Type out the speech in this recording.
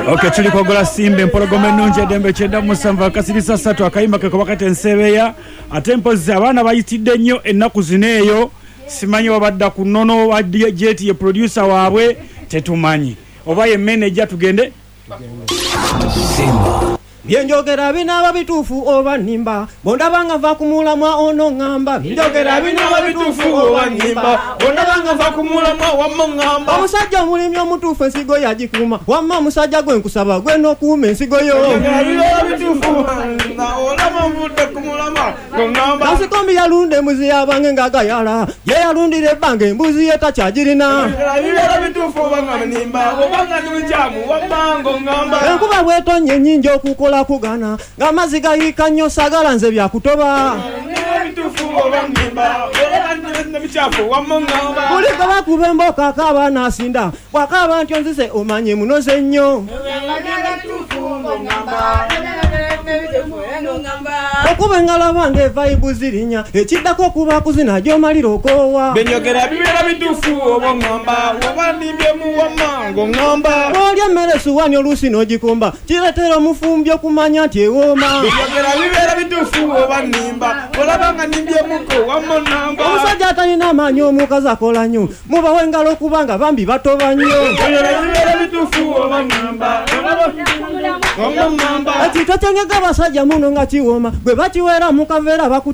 Okay, tuli kogola simbe mpologome nunje edembe kyenda musanva kasirisa 3 akayimba ke kubakate nsebeya atempozi abaana bayitidde nnyo ennaku zineeyo simanyi wabadda ku nnono wa jet ye producer waabwe tetumanyi oba ye manager tugende Simba Byenjogera binaba bitufu oba nimba bondabanga va kumulamwa ono ngamba byenjogera binaba bitufu oba nimba bondabanga va kumulamwa wamma ngamba omusajja omulimyo omutufu ensigo yagikuma wamma musajja gwe nkusaba gwe n'okuuma ensigo yo bitufu na olama mvudde kumulamwa ngamba nsikombi yalunde embuzi yabange ngagayala ye yalundire ebbange embuzi ye takyagirina bitufu oba nimba obanga njamu wamma ngamba enkuba bwetonye nnyingi okukola kugana ngamazi gayika nnyo sagala nze byakutoba buli gabakuba emboka akaba nasinda bwakaba ntyo nzise omanye munoze nnyo okuba engalo bange evaibu zirinya ekiddako okuba kuzina gyomalira okoowa benyogera bibeera bitufu oba ngamba oba nimbyemu wamango ngamba olya emmere suwani oluusi n'ogikumba kireetera omufumbi okumanya nti ewooma benyogera bibeera bitufu oba nimba olabanga nimbyemuko wamma namba omusajja atalina amaanyi omukazi akola nnyo mubawo engalo okubanga bambi batoba nnyo bibeera bitufu oba nimba ekito kyengega abasajja muno nga kiwooma gwe bakiweera mu kaveera